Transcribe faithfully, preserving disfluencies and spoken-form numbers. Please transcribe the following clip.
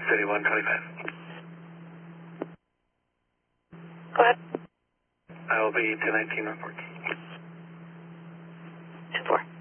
City one twenty-five. Go ahead. I will be two nineteen reports. ten four.